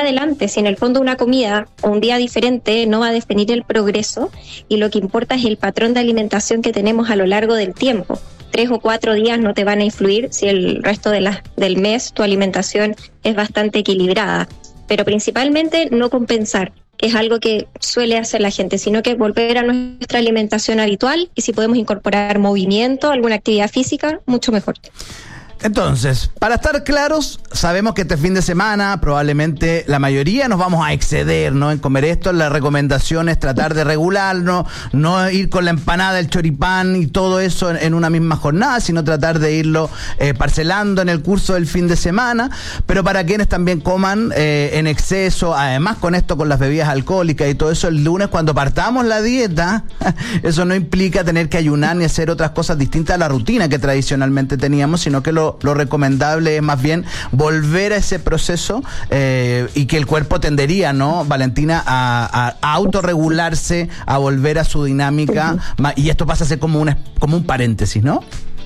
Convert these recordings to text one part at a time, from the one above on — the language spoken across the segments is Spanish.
adelante, si en el fondo una comida o un día diferente no va a definir el progreso, y lo que importa es el patrón de alimentación que tenemos a lo largo del tiempo. 3 o 4 días no te van a influir si el resto del mes tu alimentación es bastante equilibrada, pero principalmente no compensar, que es algo que suele hacer la gente, sino que volver a nuestra alimentación habitual, y si podemos incorporar movimiento, alguna actividad física, mucho mejor. Entonces, para estar claros, sabemos que este fin de semana probablemente la mayoría nos vamos a exceder, ¿no?, en comer esto. La recomendación es tratar de regularnos, no ir con la empanada, el choripán y todo eso en una misma jornada, sino tratar de irlo parcelando en el curso del fin de semana. Pero para quienes también coman en exceso, además con esto, con las bebidas alcohólicas y todo eso, el lunes cuando partamos la dieta, eso no implica tener que ayunar ni hacer otras cosas distintas a la rutina que tradicionalmente teníamos, sino que lo recomendable es más bien volver a ese proceso y que el cuerpo tendería, ¿no, Valentina, a autorregularse, a volver a su dinámica, y esto pasa a ser como un paréntesis, ¿no?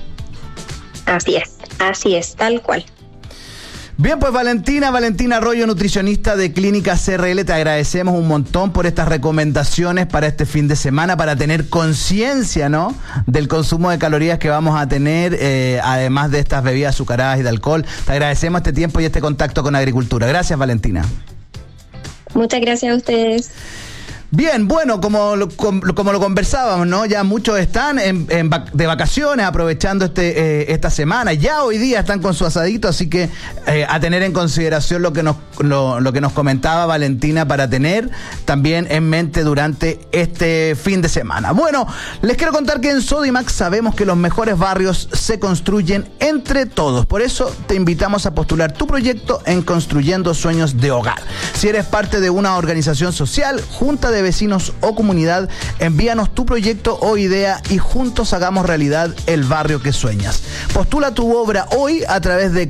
Así es, tal cual. Bien, pues Valentina Arroyo, nutricionista de Clínica CRL, te agradecemos un montón por estas recomendaciones para este fin de semana, para tener conciencia, ¿no?, del consumo de calorías que vamos a tener, además de estas bebidas azucaradas y de alcohol. Te agradecemos este tiempo y este contacto con Agricultura. Gracias, Valentina. Muchas gracias a ustedes. Bien, bueno, como lo conversábamos, ¿no? Ya muchos están de vacaciones, aprovechando esta semana. Ya hoy día están con su asadito, así que a tener en consideración lo que nos comentaba Valentina, para tener también en mente durante este fin de semana. Bueno, les quiero contar que en Sodimac sabemos que los mejores barrios se construyen entre todos. Por eso te invitamos a postular tu proyecto en Construyendo Sueños de Hogar. Si eres parte de una organización social, junta de vecinos o comunidad, envíanos tu proyecto o idea y juntos hagamos realidad el barrio que sueñas. Postula tu obra hoy a través de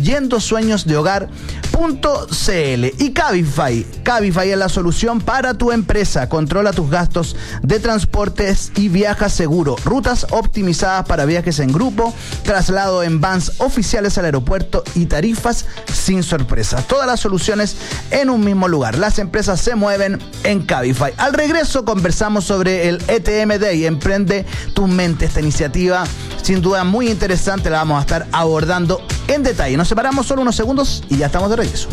construyendosueñosdehogar.cl. Y Cabify es la solución para tu empresa. Controla tus gastos de transportes y viaja seguro. Rutas optimizadas para viajes en grupo, traslado en vans oficiales al aeropuerto y tarifas sin sorpresas. Todas las soluciones en un mismo lugar. Las empresas se mueven en Cabify. Al regreso conversamos sobre el ETM Day, Emprende tu Mente. Esta iniciativa, sin duda muy interesante, la vamos a estar abordando en detalle. Nos separamos solo unos segundos y ya estamos de regreso.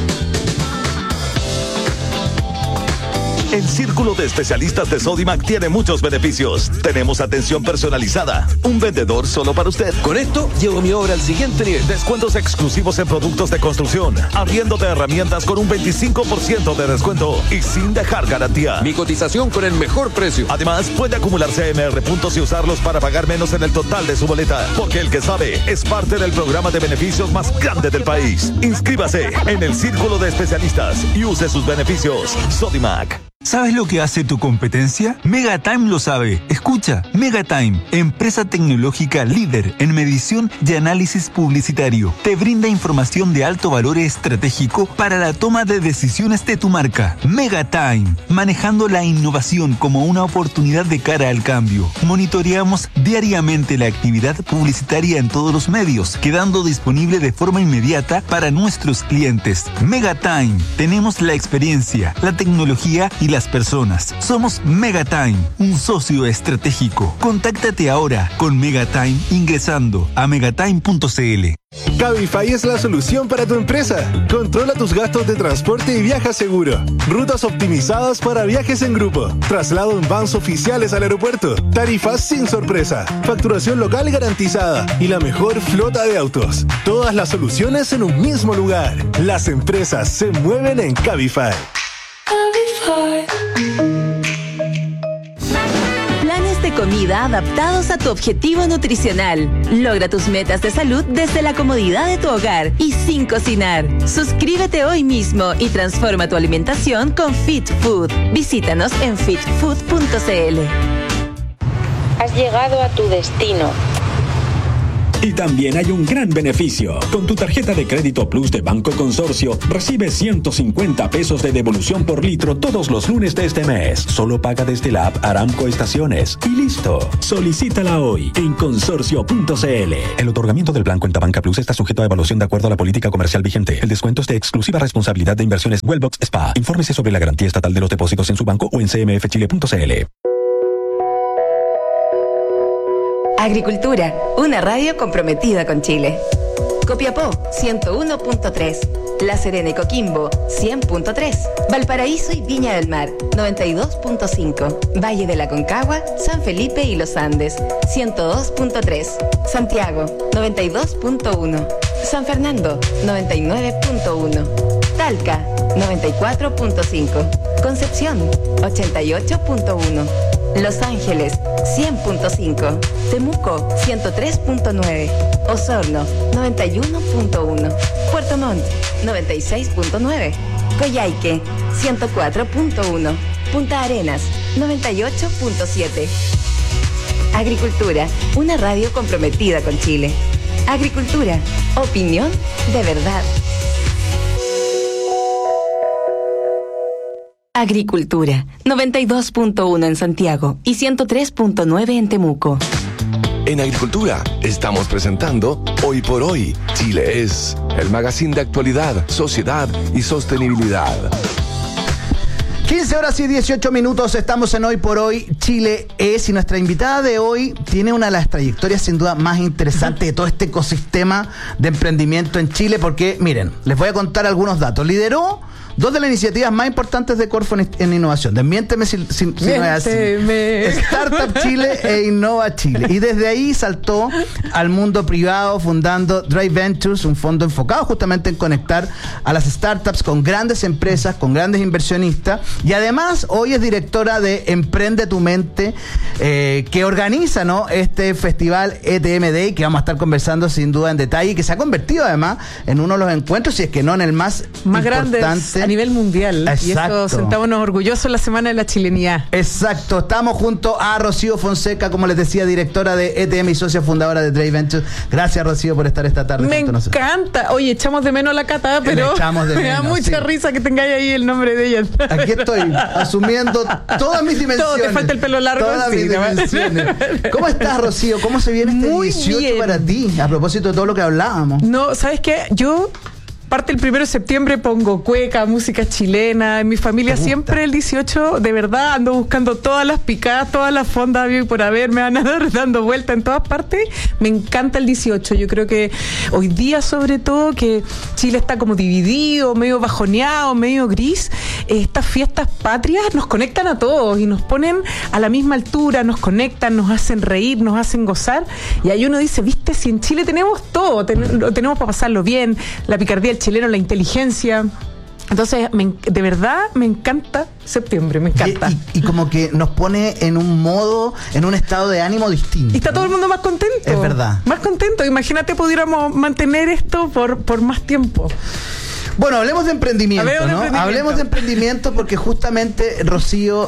El Círculo de Especialistas de Sodimac tiene muchos beneficios. Tenemos atención personalizada, un vendedor solo para usted. Con esto, llevo mi obra al siguiente nivel. Descuentos exclusivos en productos de construcción, arriendo de herramientas con un 25% de descuento y sin dejar garantía. Mi cotización con el mejor precio. Además, puede acumular CMR puntos y usarlos para pagar menos en el total de su boleta, porque el que sabe es parte del programa de beneficios más grande del país. Inscríbase en el Círculo de Especialistas y use sus beneficios. Sodimac. ¿Sabes lo que hace tu competencia? Megatime lo sabe. Escucha, Megatime, empresa tecnológica líder en medición y análisis publicitario. Te brinda información de alto valor estratégico para la toma de decisiones de tu marca. Megatime, manejando la innovación como una oportunidad de cara al cambio. Monitoreamos diariamente la actividad publicitaria en todos los medios, quedando disponible de forma inmediata para nuestros clientes. Megatime, tenemos la experiencia, la tecnología y las personas. Somos Megatime, un socio estratégico. Contáctate ahora con Megatime ingresando a megatime.cl. Cabify es la solución para tu empresa. Controla tus gastos de transporte y viaja seguro. Rutas optimizadas para viajes en grupo. Traslado en vans oficiales al aeropuerto. Tarifas sin sorpresa. Facturación local garantizada. Y la mejor flota de autos. Todas las soluciones en un mismo lugar. Las empresas se mueven en Cabify. Planes de comida adaptados a tu objetivo nutricional. Logra tus metas de salud desde la comodidad de tu hogar y sin cocinar. Suscríbete hoy mismo y transforma tu alimentación con Fit Food. Visítanos en fitfood.cl. Has llegado a tu destino. Y también hay un gran beneficio. Con tu tarjeta de crédito Plus de Banco Consorcio, recibes 150 pesos de devolución por litro todos los lunes de este mes. Solo paga desde la app Aramco Estaciones. Y listo. Solicítala hoy en consorcio.cl. El otorgamiento del plan Cuenta Banca Plus está sujeto a evaluación de acuerdo a la política comercial vigente. El descuento es de exclusiva responsabilidad de Inversiones Wellbox Spa. Infórmese sobre la garantía estatal de los depósitos en su banco o en cmfchile.cl. Agricultura, una radio comprometida con Chile. Copiapó, 101.3. La Serena y Coquimbo, 100.3. Valparaíso y Viña del Mar, 92.5. Valle de la Concagua, San Felipe y Los Andes, 102.3. Santiago, 92.1. San Fernando, 99.1. Talca, 94.5. Concepción, 88.1. Los Ángeles, 100.5. Temuco, 103.9. Osorno, 91.1. Puerto Montt, 96.9. Coyhaique, 104.1. Punta Arenas, 98.7. Agricultura, una radio comprometida con Chile. Agricultura, opinión de verdad. Agricultura, 92.1 en Santiago y 103.9 en Temuco. En Agricultura estamos presentando Hoy por Hoy, Chile es, el magazine de actualidad, sociedad y sostenibilidad. 15 horas y 18 minutos, estamos en Hoy por Hoy, Chile es, y nuestra invitada de hoy tiene una de las trayectorias sin duda más interesantes de todo este ecosistema de emprendimiento en Chile, porque miren, les voy a contar algunos datos. Lideró dos de las iniciativas más importantes de Corfo en innovación. Desmiénteme si no es así. Startup Chile e Innova Chile. Y desde ahí saltó al mundo privado fundando Drive Ventures, un fondo enfocado justamente en conectar a las startups con grandes empresas, con grandes inversionistas. Y además hoy es directora de Emprende tu Mente, que organiza, ¿no?, este festival ETM Day, que vamos a estar conversando sin duda en detalle, y que se ha convertido además en uno de los encuentros, si es que no en el más importante grandes a nivel mundial. Exacto. Y esto sentámonos orgullosos en la Semana de la Chilenidad. Exacto. Estamos junto a Rocío Fonseca, como les decía, directora de ETM y socia fundadora de Drive Ventures. Gracias, Rocío, por estar esta tarde Me junto a nosotros. encanta. Oye, echamos de menos a la Cata, pero me da mucha risa que tengáis ahí el nombre de ella. Aquí estoy, asumiendo todas mis dimensiones. Todo, te falta el pelo largo. Todas mis dimensiones. ¿Cómo estás, Rocío? ¿Cómo se viene este Muy 18 bien. para ti? A propósito de todo lo que hablábamos. No, ¿sabes qué? Yo parte el 1 de septiembre pongo cueca, música chilena. En mi familia siempre el 18, de verdad, ando buscando todas las picadas, todas las fondas y por haber, me van a dar dando vuelta en todas partes. Me encanta el 18. Yo creo que hoy día, sobre todo, que Chile está como dividido, medio bajoneado, medio gris, estas fiestas patrias nos conectan a todos y nos ponen a la misma altura, nos conectan, nos hacen reír, nos hacen gozar. Y ahí uno dice, viste, si en Chile tenemos todo, tenemos para pasarlo bien, la picardía del chileno, la inteligencia. Entonces, de verdad, me encanta septiembre, me encanta. Y como que nos pone en un modo, en un estado de ánimo distinto. Y está todo el mundo más contento. Es verdad. Más contento. Imagínate pudiéramos mantener esto por más tiempo. Bueno, hablemos de emprendimiento, ¿no? Hablemos de emprendimiento porque justamente, Rocío,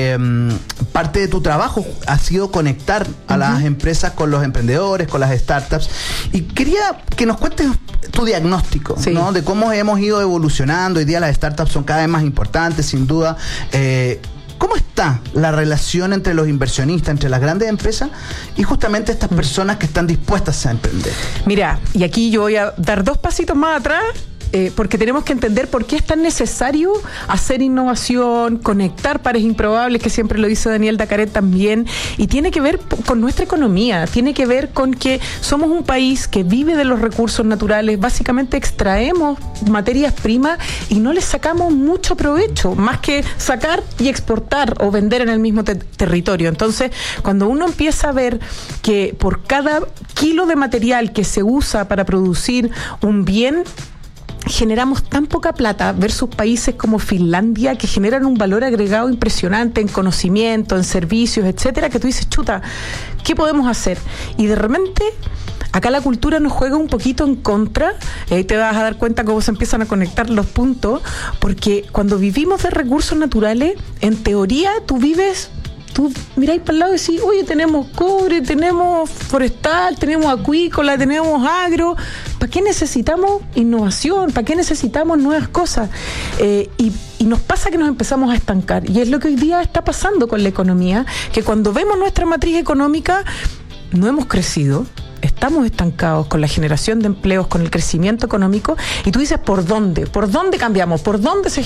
parte de tu trabajo ha sido conectar a las empresas con los emprendedores, con las startups. Y quería que nos cuentes tu diagnóstico, sí, ¿no?, de cómo hemos ido evolucionando. Hoy día las startups son cada vez más importantes, sin duda. ¿Cómo está la relación entre los inversionistas, entre las grandes empresas y justamente estas personas que están dispuestas a emprender? Mira, y aquí yo voy a dar 2 pasitos más atrás. Porque tenemos que entender por qué es tan necesario hacer innovación, conectar pares improbables, que siempre lo dice Daniel Dacaret también, y tiene que ver con nuestra economía, tiene que ver con que somos un país que vive de los recursos naturales, básicamente extraemos materias primas y no les sacamos mucho provecho, más que sacar y exportar o vender en el mismo territorio. Entonces, cuando uno empieza a ver que por cada kilo de material que se usa para producir un bien, generamos tan poca plata versus países como Finlandia, que generan un valor agregado impresionante en conocimiento, en servicios, etcétera, que tú dices, chuta, ¿qué podemos hacer? Y de repente acá la cultura nos juega un poquito en contra, y ahí te vas a dar cuenta cómo se empiezan a conectar los puntos, porque cuando vivimos de recursos naturales, en teoría tú vives tú miráis para el lado y decís, oye, tenemos cobre, tenemos forestal, tenemos acuícola, tenemos agro. ¿Para qué necesitamos innovación? ¿Para qué necesitamos nuevas cosas? Y nos pasa que nos empezamos a estancar. Y es lo que hoy día está pasando con la economía, que cuando vemos nuestra matriz económica, no hemos crecido. Estamos estancados con la generación de empleos, con el crecimiento económico, y tú dices, ¿por dónde? ¿Por dónde cambiamos? ¿Por dónde se